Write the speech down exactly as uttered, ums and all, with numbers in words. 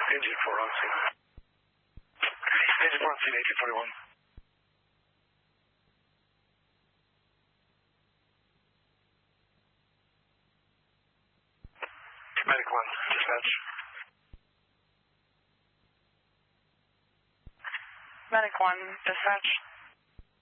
Engine four on scene. Engine four on scene, eighteen forty-one. Medic one, dispatch. Medic one, dispatch.